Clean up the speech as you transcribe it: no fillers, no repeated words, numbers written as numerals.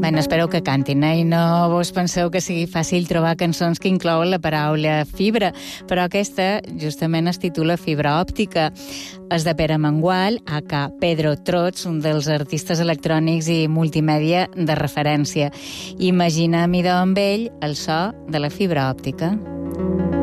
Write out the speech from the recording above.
Bueno, espero que cantin, i no vos penseu que sigui fàcil trobar cançons que inclouen la paraula fibra, però aquesta justament es titula Fibra òptica. És de Pere Mengual, aka Pedro Trots, un dels artistes electrònics i multimèdia de referència. Imagina, idò amb ell, el so de la fibra òptica.